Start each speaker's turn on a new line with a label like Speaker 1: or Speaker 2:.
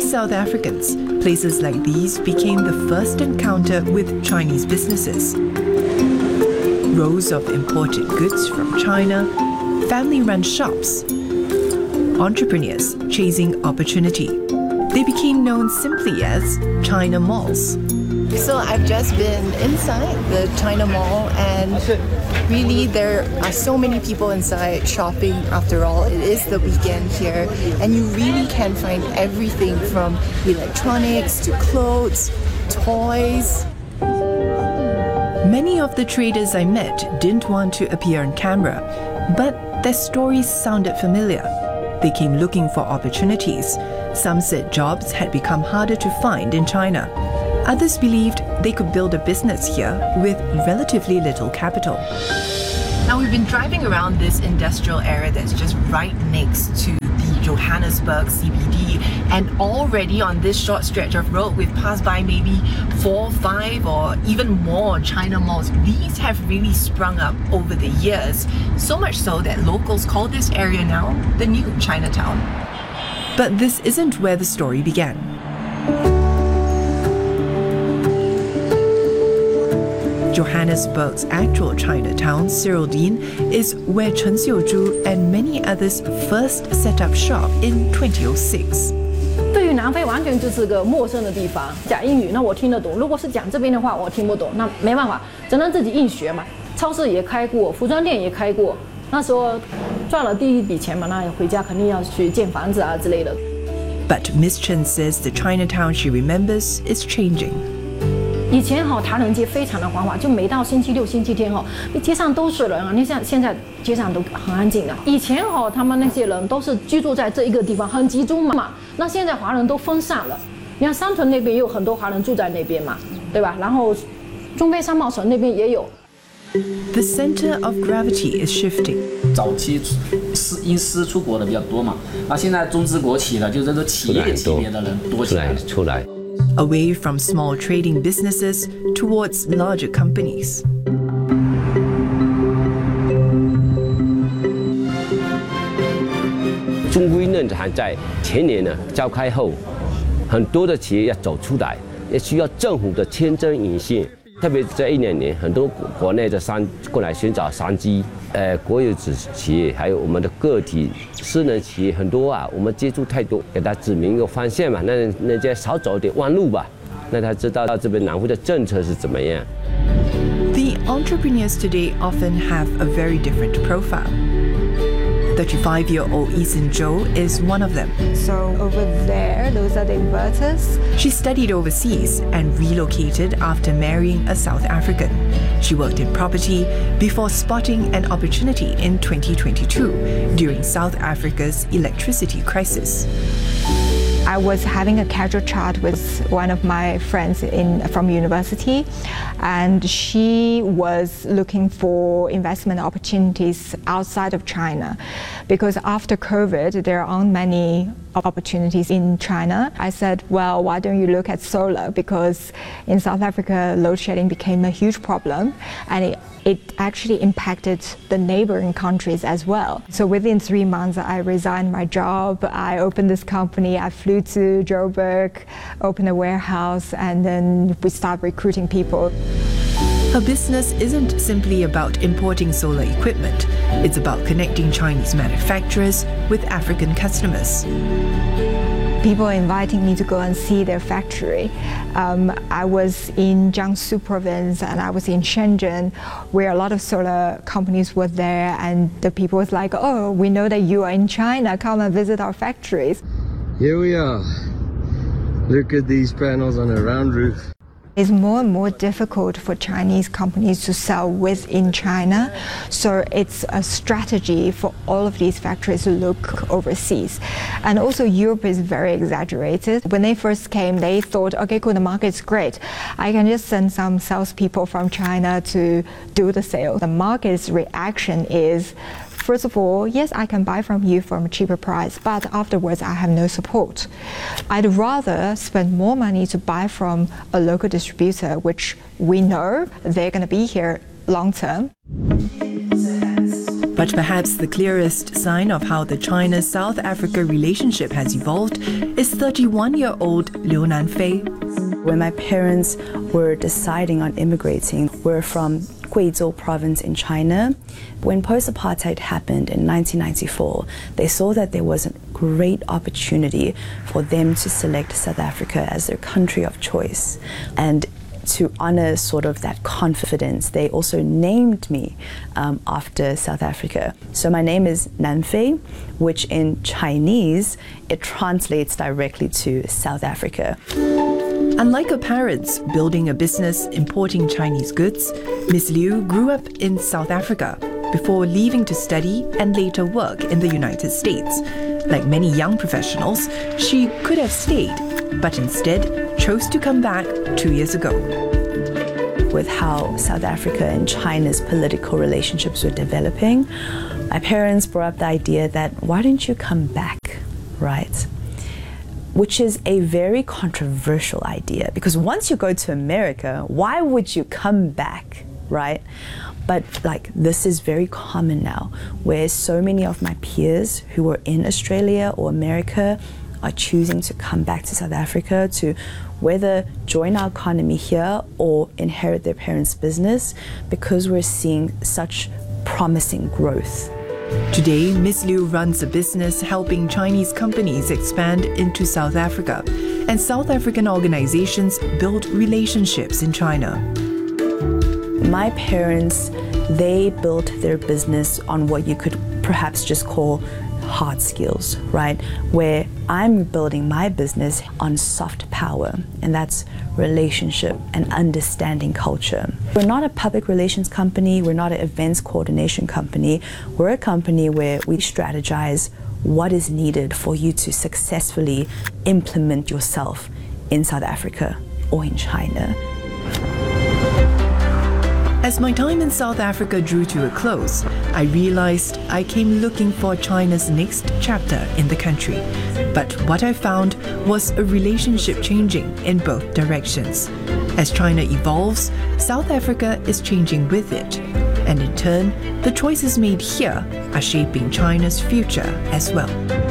Speaker 1: South Africans, places like these became the first encounter with Chinese businesses. Rows of imported goods from China, family-run shops, entrepreneurs chasing opportunity. They became known simply as China Malls.
Speaker 2: So I've just been inside the China Mall, and really there are so many people inside shopping. After all, it is the weekend here, and you really can find everything from electronics to clothes, toys.
Speaker 1: Many of the traders I met didn't want to appear on camera, but their stories sounded familiar. They came looking for opportunities. Some said jobs had become harder to find in China. Others believed they could build a business here with relatively little capital. Now, we've been driving around this industrial area that's just right next to the Johannesburg CBD, and already on this short stretch of road, we've passed by maybe 4, 5 or even more China malls. These have really sprung up over the years, so much so that locals call this area now the new Chinatown. But this isn't where the story began. Johannesburg's actual Chinatown, Cyrildene, is where Chen Xiuzhu and many others first set up shop in 2006.
Speaker 3: 对于南非完全就是个陌生的地方，讲英语那我听得懂，如果是讲这边的话我听不懂，那没办法，只能自己硬学嘛。超市也开过，服装店也开过，那时候赚了第一笔钱嘛，那回家肯定要去建房子啊之类的。
Speaker 1: But Miss Chen says the Chinatown she remembers is changing.
Speaker 3: 以前唐人街非常的繁华，就每到星期六、星期天街上都是人啊。你像现在街上都很安静的。以前他们那些人都是居住在这一个地方，很集中嘛。那现在华人都分散了。你看三屯那边也有很多华人住在那边嘛，对吧？然后中非商贸城那边也有。
Speaker 1: The center of gravity is shifting.
Speaker 4: 早期因私出国的比较多嘛，现在中资国企了，就是说企业级别的人多起来了。
Speaker 5: 出来。
Speaker 1: Away from small trading businesses towards larger companies.
Speaker 5: 中规论坛在前年呢召开后，很多的企业要走出来，也需要政府的签证引信。特别这1、2年，很多国内的过来寻找商机，国有企业还有我们的个体私人企业很多啊，我们接触太多，给他指明一个方向嘛，那人家少走点弯路吧，那他知道到这边南非的政策是怎么样。
Speaker 1: The entrepreneurs today often have a very different profile. 35-year-old Eason Zhou is one of them.
Speaker 6: So over there, those are the inverters.
Speaker 1: She studied overseas and relocated after marrying a South African. She worked in property before spotting an opportunity in 2022 during South Africa's electricity crisis.
Speaker 6: I was having a casual chat with one of my friends from university, and she was looking for investment opportunities outside of China, because after COVID there aren't many opportunities in China. I said, well, why don't you look at solar, because in South Africa load shedding became a huge problem, and it actually impacted the neighboring countries as well. So within 3 months, I resigned my job. I opened this company. I flew to Joburg, opened a warehouse, and then we started recruiting people.
Speaker 1: Her business isn't simply about importing solar equipment. It's about connecting Chinese manufacturers with African customers.
Speaker 6: People are inviting me to go and see their factory. I was in Jiangsu province and I was in Shenzhen, where a lot of solar companies were there, and the people was like, oh, we know that you are in China, come and visit our factories.
Speaker 7: Here we are. Look at these panels on a round roof.
Speaker 6: It's more and more difficult for Chinese companies to sell within China, so it's a strategy for all of these factories to look overseas. And also Europe is very exaggerated. When they first came, they thought, okay, cool, the market's great. I can just send some salespeople from China to do the sale. The market's reaction is, first of all, yes, I can buy from you for a cheaper price, but afterwards I have no support. I'd rather spend more money to buy from a local distributor, which we know they're going to be here long term.
Speaker 1: But perhaps the clearest sign of how the China-South Africa relationship has evolved is 31-year-old Liu Nanfei.
Speaker 8: When my parents were deciding on immigrating, we're from Guizhou province in China. When post-apartheid happened in 1994, they saw that there was a great opportunity for them to select South Africa as their country of choice. And to honor sort of that confidence, they also named me after South Africa. So my name is Nanfei, which in Chinese, it translates directly to South Africa.
Speaker 1: Unlike her parents building a business importing Chinese goods, Miss Liu grew up in South Africa before leaving to study and later work in the United States. Like many young professionals, she could have stayed, but instead chose to come back 2 years ago.
Speaker 8: With how South Africa and China's political relationships were developing, my parents brought up the idea that why don't you come back, right? Which is a very controversial idea, because once you go to America, why would you come back, right? But like, this is very common now, where so many of my peers who were in Australia or America are choosing to come back to South Africa to whether join our economy here or inherit their parents' business, because we're seeing such promising growth.
Speaker 1: Today, Miss Liu runs a business helping Chinese companies expand into South Africa, and South African organizations build relationships in China.
Speaker 8: My parents, they built their business on what you could perhaps just call hard skills, right? Where I'm building my business on soft power, and that's relationship and understanding culture. We're not a public relations company, we're not an events coordination company, we're a company where we strategize what is needed for you to successfully implement yourself in South Africa or in China.
Speaker 1: As my time in South Africa drew to a close, I realized I came looking for China's next chapter in the country. But what I found was a relationship changing in both directions. As China evolves, South Africa is changing with it. And in turn, the choices made here are shaping China's future as well.